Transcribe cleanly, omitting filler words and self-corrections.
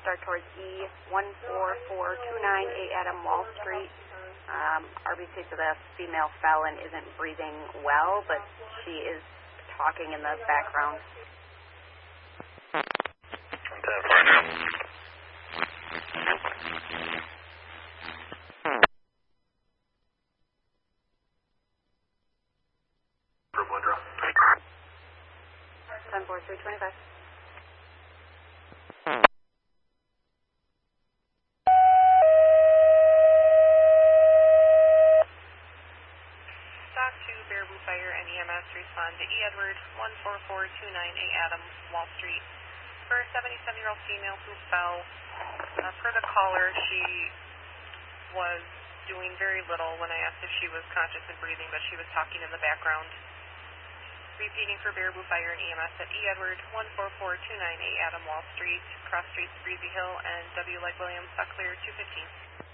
start towards E14429 Adam Wall Street. RBC to the female felon isn't breathing well, but she is talking in the background. 10-4 For Woodrow. 10-4-325. Stock 2, Baraboo Fire and EMS respond to E. Edward 14429A Adam Wall Street. For a 77-year-old female who fell, per the caller, she was doing very little when I asked if she was conscious and breathing, but she was talking in the background. Repeating for Baraboo Fire and EMS at E. Edward 14429A Adam Wall Street, cross streets Breezy Hill and W. Like Williams, stock clear 215.